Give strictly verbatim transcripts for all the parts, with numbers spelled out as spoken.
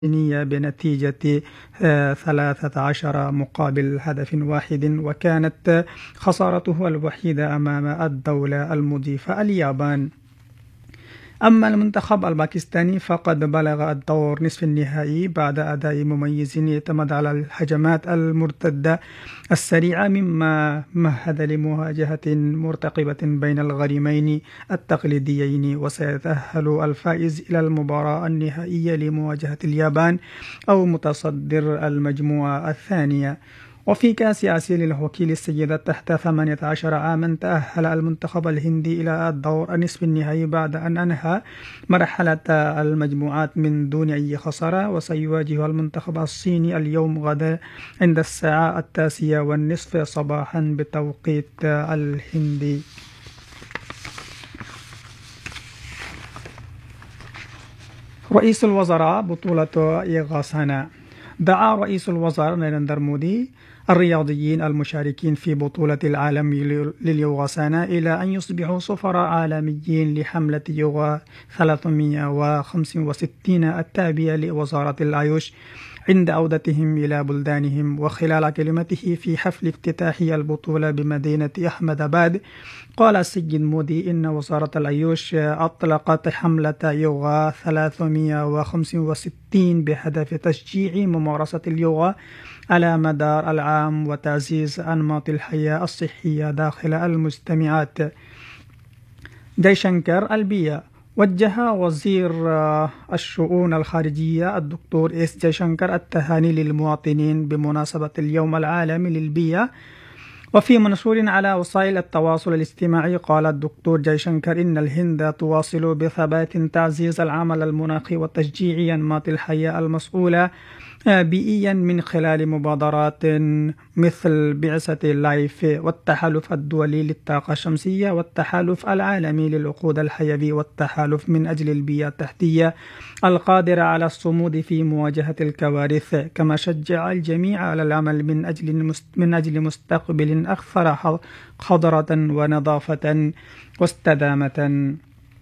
نية بنتيجة ثلاثة عشر مقابل هدف واحد، وكانت خسارته الوحيدة أمام الدولة المضيفة اليابان. أما المنتخب الباكستاني فقد بلغ الدور نصف النهائي بعد أداء مميز يعتمد على الهجمات المرتدة السريعة، مما مهد لمواجهة مرتقبة بين الغريمين التقليديين. وسيتأهل الفائز إلى المباراة النهائية لمواجهة اليابان أو متصدر المجموعة الثانية. وفي كأس آسيا للهوكي للسيدات تحت ثمانية عشر عاما، تأهل المنتخب الهندي إلى الدور النصف النهائي بعد أن أنهى مرحلة المجموعات من دون أي خسارة، وسيواجه المنتخب الصيني اليوم غدا عند الساعة التاسعة والنصف صباحا بتوقيت الهند. رئيس الوزراء بطولة يوغاسانا. دعا رئيس الوزراء ناريندرا مودي الرياضيين المشاركين في بطولة العالم لليوغاسانا إلى أن يصبحوا سفراء عالميين لحملة يوغا ثلاثمئة وخمسة وستين التابعة لوزارة الآيوش عند عودتهم إلى بلدانهم. وخلال كلمته في حفل افتتاح البطولة بمدينة أحمد آباد، قال السيد مودي إن وزارة الآيوش أطلقت حملة يوغا ثلاثمئة وخمسة وستين بهدف تشجيع ممارسة اليوغا على مدار العام وتعزيز أنماط الحياة الصحية داخل المجتمعات. جيشنكر البيئة. وجه وزير الشؤون الخارجية الدكتور إس جيشنكر التهاني للمواطنين بمناسبة اليوم العالمي للبيئة. وفي منشور على وسائل التواصل الاجتماعي، قال الدكتور جيشنكر إن الهند تواصل بثبات تعزيز العمل المناخي وتشجيع أنماط الحياة المسؤولة بيئيا من خلال مبادرات مثل بعثة لايف والتحالف الدولي للطاقة الشمسية والتحالف العالمي للوقود الحيوي والتحالف من أجل البيئة التحتية القادرة على الصمود في مواجهة الكوارث. كما شجع الجميع على العمل من أجل من أجل مستقبل أكثر خضرة ونظافة واستدامة.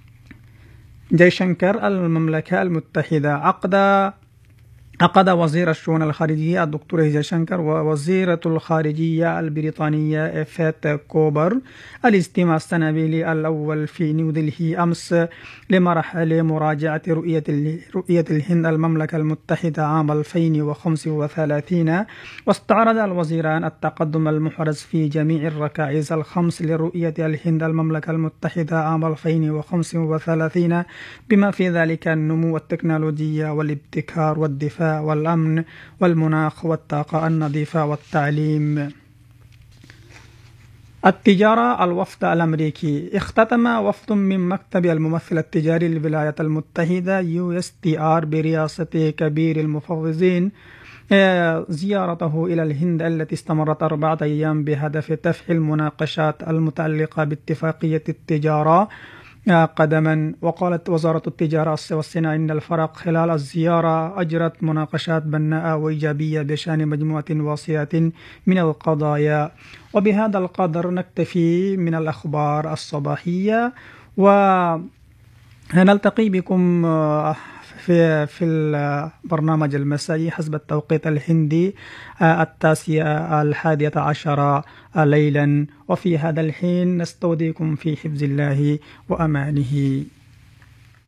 جيشنكر المملكة المتحدة. عقد عقد وزير الشؤون الخارجية الدكتور جيشنكر ووزيرة الخارجية البريطانية إيفيت كوبر الاجتماع السنوي الأول في نيودلهي أمس لمرحلة مراجعة رؤية رؤية الهند المملكة المتحدة عام ألفين وخمسة وثلاثين. واستعرض الوزيران التقدم المحرز في جميع الركائز الخمس لرؤية الهند المملكة المتحدة عام ألفين وخمسة وثلاثين، بما في ذلك النمو والتكنولوجيا والابتكار والدفاع والأمن والمناخ والطاقة النظيفة والتعليم. التجارة. الوفد الأمريكي. اختتم وفد من مكتب الممثل التجاري للولايات المتحدة يو إس تي آر برئاسة كبير المفوضين زيارته إلى الهند التي استمرت أربعة أيام بهدف تفعيل المناقشات المتعلقة باتفاقية التجارة قدما. وقالت وزارة التجارة والصناعة إن الفرق خلال الزيارة أجرت مناقشات بناءة وإيجابية بشأن مجموعة واسعة من القضايا. وبهذا القدر نكتفي من الأخبار الصباحية، ونلتقي بكم في في البرنامج المسائي حسب التوقيت الهندي التاسعة الحادية عشر ليلا. وفي هذا الحين نستودعكم في حفظ الله وأمانه.